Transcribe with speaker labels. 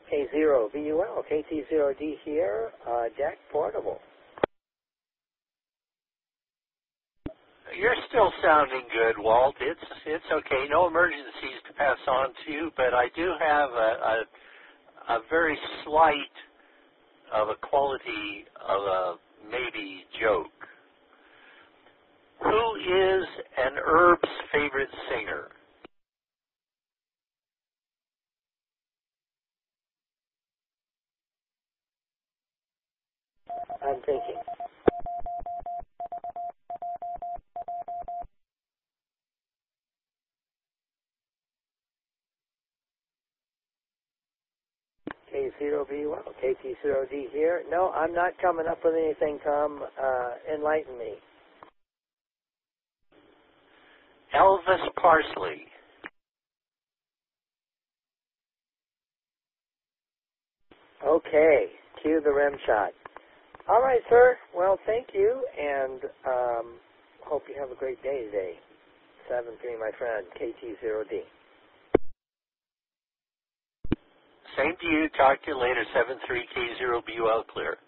Speaker 1: K0VUL, KT0D here, deck portable.
Speaker 2: You're still sounding good, Walt. It's okay. No emergencies to pass on to you, but I do have a very slight of a quality of a maybe joke. Who is an Herb's favorite singer?
Speaker 1: I'm thinking. K0VUL, KT0D here. No, I'm not coming up with anything, Tom. Enlighten me.
Speaker 2: Elvis Parsley.
Speaker 1: Okay, cue the REM shot. All right, sir. Well, thank you, and hope you have a great day today. 7-3, my friend, KT0D.
Speaker 2: Same to you. Talk to you later. 73K0BUL clear.